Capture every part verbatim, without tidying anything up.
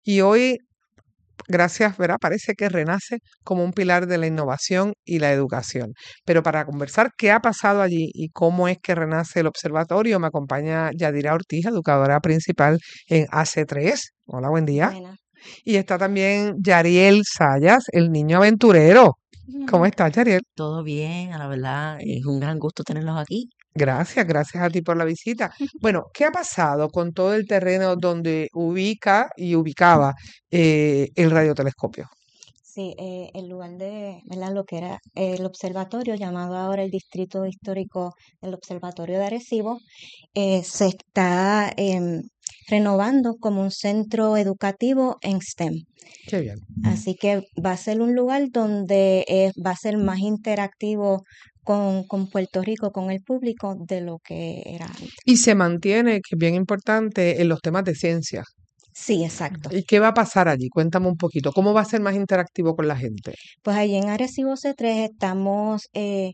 y hoy, gracias, ¿verdad? Parece que renace como un pilar de la innovación y la educación. Pero para conversar qué ha pasado allí y cómo es que renace el observatorio, me acompaña Yadira Ortiz, educadora principal en A C tres. Hola, buen día. Buena. Y está también Yariel Sayas, el niño aventurero. ¿Cómo estás, Yariel? Todo bien, a la verdad, es un gran gusto tenerlos aquí. Gracias, gracias a ti por la visita. Bueno, ¿qué ha pasado con todo el terreno donde ubica y ubicaba eh, el radiotelescopio? Sí, eh, el lugar de, ¿verdad? Lo que era el observatorio, llamado ahora el Distrito Histórico del Observatorio de Arecibo, eh, se está em, renovando como un centro educativo en STEM. Qué bien. Así que va a ser un lugar donde eh, va a ser más interactivo con, con Puerto Rico, con el público, de lo que era antes. Y se mantiene, que es bien importante, en los temas de ciencia. Sí, exacto. ¿Y qué va a pasar allí? Cuéntame un poquito. ¿Cómo va a ser más interactivo con la gente? Pues allí en Arecibo C tres estamos eh,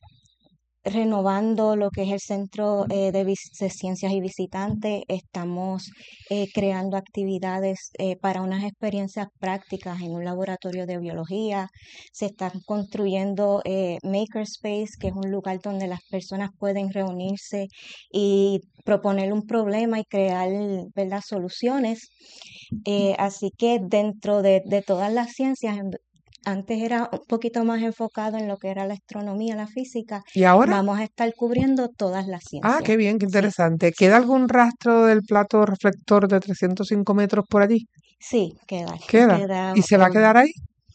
renovando lo que es el Centro eh, de, Vis- de Ciencias y Visitantes. Estamos eh, creando actividades eh, para unas experiencias prácticas en un laboratorio de biología. Se están construyendo eh, Makerspace, que es un lugar donde las personas pueden reunirse y proponer un problema y crear, ¿verdad?, soluciones. Eh, así que dentro de, de todas las ciencias, en- antes era un poquito más enfocado en lo que era la astronomía, la física. ¿Y ahora? Vamos a estar cubriendo todas las Ah, ciencias. qué bien, qué Sí, interesante. ¿Queda algún rastro del plato reflector de trescientos cinco metros por allí? sí, queda, Queda. queda, ¿Y se va a em, quedar ahí?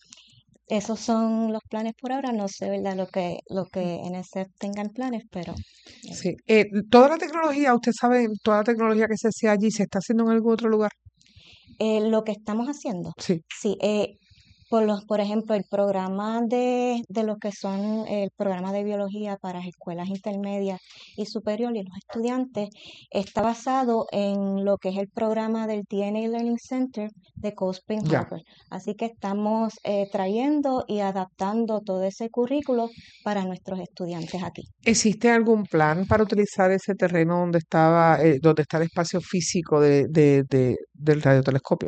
esos son los planes por ahora. No sé, ¿verdad? Lo que, lo que N S F tenga en planes, pero eh, Sí. Eh, toda la tecnología, usted sabe, toda la tecnología que se hace allí, ¿se está haciendo en algún otro lugar? eh, lo que estamos haciendo, Sí. sí, eh, por los, por ejemplo, el programa de, de lo que son el programa de biología para las escuelas intermedias y superiores y los estudiantes está basado en lo que es el programa del D N A Learning Center de Cold Spring Ya. Harbor. Así que estamos eh, trayendo y adaptando todo ese currículo para nuestros estudiantes aquí. ¿Existe algún plan para utilizar ese terreno donde estaba, eh, donde está el espacio físico de, de- de- del radiotelescopio?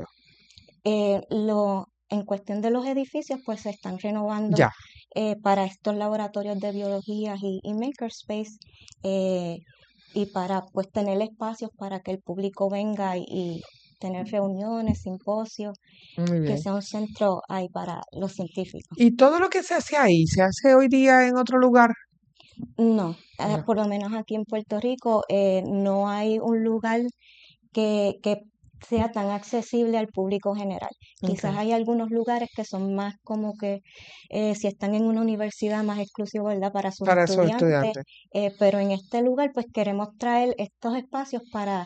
Eh, lo, en cuestión de los edificios, pues se están renovando Ya. eh, para estos laboratorios de biología y, y makerspace eh, y para pues tener espacios para que el público venga y, y tener reuniones, simposios, Muy que bien. sea un centro ahí para los científicos. ¿Y todo lo que se hace ahí, se hace hoy día en otro lugar? No, eh, No. por lo menos aquí en Puerto Rico eh, no hay un lugar que, que sea tan accesible al público general. Ok. Quizás hay algunos lugares que son más como que eh, si están en una universidad más exclusivo, ¿verdad?, para sus Para esos estudiantes, estudiantes. eh, pero en este lugar pues queremos traer estos espacios para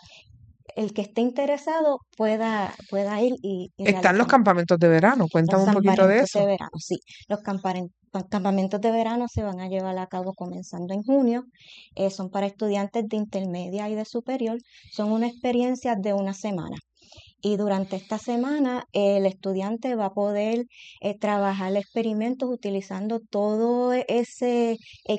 el que esté interesado pueda, pueda ir y, y Están los realizar campamentos de verano, los cuéntame un poquito de campamentos eso. de verano. Sí, los camparen- pa- campamentos de verano se van a llevar a cabo comenzando en junio. Eh, son para estudiantes de intermedia y de superior. Son una experiencia de una semana. Y durante esta semana el estudiante va a poder eh, trabajar experimentos utilizando todo ese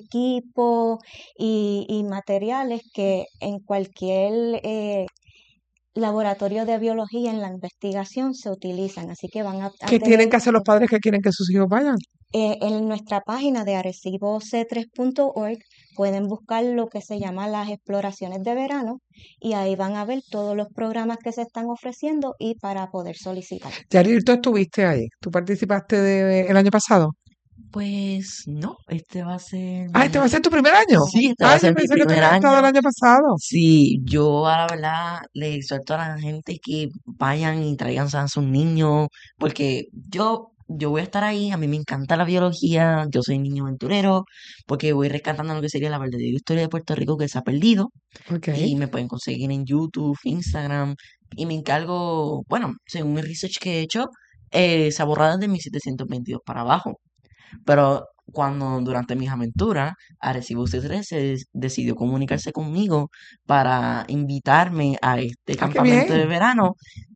equipo y, y materiales que en cualquier eh, laboratorio de biología en la investigación se utilizan. Así que van a, a ¿Qué tienen tener que hacer los padres que quieren que sus hijos vayan? eh, en nuestra página de arecibo c tres punto org pueden buscar lo que se llama las exploraciones de verano y ahí van a ver todos los programas que se están ofreciendo y para poder solicitar. Yaril, tú estuviste ahí. ¿Tú participaste de, el año pasado? Pues no, este va a ser Ah, este va mi... a ser tu primer año. Primer Sí, año. este va Ah, a yo ser mi pensé que tú primer habías estado el año. año pasado. Sí, yo a la verdad le exhorto a la gente que vayan y traigan a sus niños, porque yo, yo voy a estar ahí, a mí me encanta la biología, yo soy niño aventurero, porque voy rescatando lo que sería la verdadera historia de Puerto Rico que se ha perdido, Ok. y me pueden conseguir en YouTube, Instagram, y me encargo, bueno, según el research que he hecho, eh, se ha borrado desde mil setecientos veintidós para abajo. Pero cuando durante mis aventuras, Arecibo C tres se des- decidió comunicarse conmigo para invitarme a este Ah, qué campamento de bien. verano.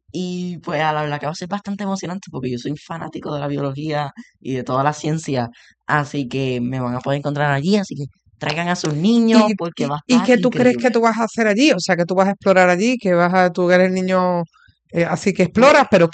Y pues a la verdad que va a ser bastante emocionante porque yo soy fanático de la biología y de toda la ciencia. Así que me van a poder encontrar allí. Así que traigan a sus niños ¿Y, porque y, va a y estar qué tú crees que increíble. tú vas a hacer allí? O sea, que tú vas a explorar allí, que vas a, tú eres el niño Eh, así que exploras, pero